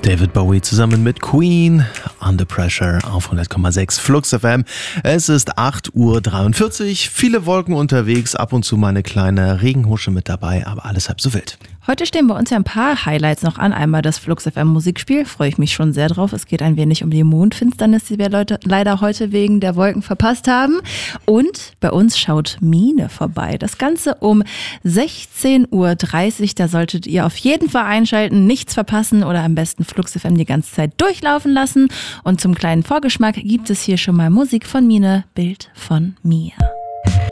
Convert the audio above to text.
David Bowie zusammen mit Queen, Under Pressure auf 100,6 Flux FM. Es ist 8:43 Uhr, viele Wolken unterwegs, ab und zu mal eine kleine Regenhusche mit dabei, aber alles halb so wild. Heute stehen bei uns ja ein paar Highlights noch an. Einmal das Flux FM Musikspiel, freue ich mich schon sehr drauf. Es geht ein wenig um die Mondfinsternis, die wir Leute leider heute wegen der Wolken verpasst haben. Und bei uns schaut Mine vorbei. Das Ganze um 16:30 Uhr. Da solltet ihr auf jeden Fall einschalten, nichts verpassen oder am besten Flux FM die ganze Zeit durchlaufen lassen. Und zum kleinen Vorgeschmack gibt es hier schon mal Musik von Mine, Bild von mir.